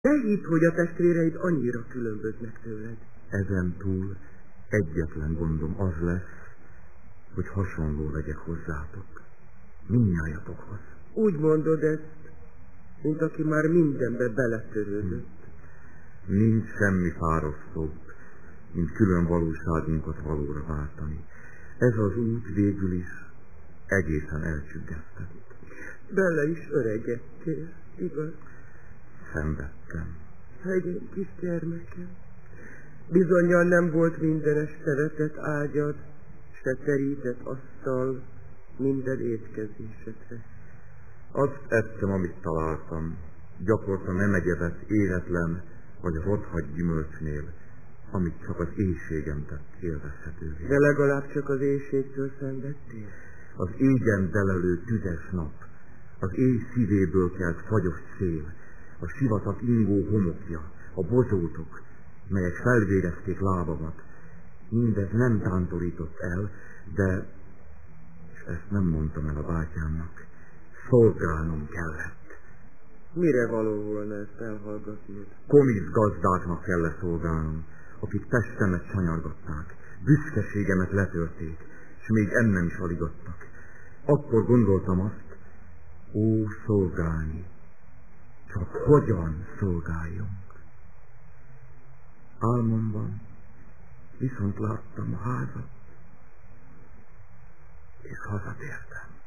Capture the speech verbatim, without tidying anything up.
Ne hidd, hogy a testvéreid annyira különböznek tőled. Ezen túl egyetlen gondom az lesz, hogy hasonló legyek hozzátok. Mindnyájatokhoz. Úgy mondod ezt, mint aki már mindenbe beletörődött. Hm. Nincs semmi fárasztóbb, mint külön valóságunkat valóra váltani. Ez az út végül is egészen elcsüggesztett. Bele is öregedtél, igaz? Szenvedtem. Szegény kis gyermekem. Bizonnyal nem volt mindenes szeretet ágyad, se terített asztal minden étkezésedre. Azt ettem, amit találtam. Gyakorta nem egyebet éretlen vagy rothadt gyümölcsnél, amit csak az éjségem tett élvezhetővé. De legalább csak az éjségtől szenvedtél? Az égen delelő tüzes nap, az éj szívéből kelt fagyos szél, a sivatag ingó homokja, a bozótok, melyek felvérezték lábamat, mindez nem tántorított el, de, és ezt nem mondtam el a bátyámnak, szolgálnom kellett. Mire való volna ezt elhallgatnod? Komisz gazdáknak kellett szolgálnom, akik testemet sanyargatták, büszkeségemet letörték, és még ennem is alig adtak. Akkor gondoltam azt, ó, szolgálni, csak hogyan szolgáljunk. Álmomban viszont láttam a házat, és hazatértem.